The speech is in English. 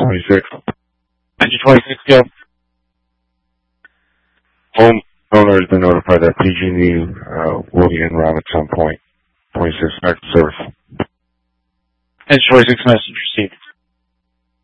26. Engine 26, go. Home owner has been notified that PG&E will be en route at some point. 26, back to service. Engine 26, message received.